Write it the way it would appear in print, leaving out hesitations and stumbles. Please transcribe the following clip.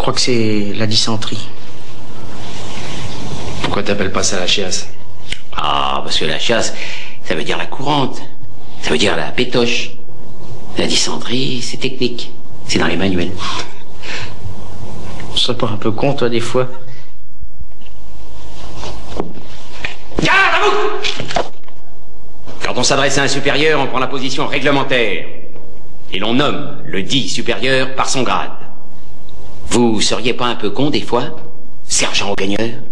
crois que c'est la dysenterie. Pourquoi t'appelles pas ça la chiasse? Ah, parce que la chiasse, ça veut dire la courante. Ça veut dire la pétoche. La dysenterie, c'est technique. C'est dans les manuels. Tu serais pas un peu con, toi, des fois? Garde à vous! Quand on s'adresse à un supérieur, on prend la position réglementaire. Et l'on nomme le dit supérieur par son grade. Vous seriez pas un peu con, des fois, sergent au gagneur?